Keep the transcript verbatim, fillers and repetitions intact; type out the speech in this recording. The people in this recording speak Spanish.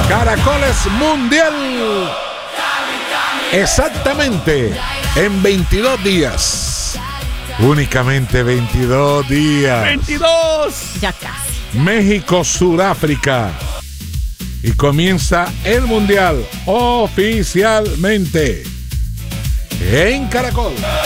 Caracoles Mundial. Exactamente en veintidós días. Únicamente veintidós días. veintidós. Ya casi. México, Sudáfrica. Y comienza el Mundial oficialmente en Caracol.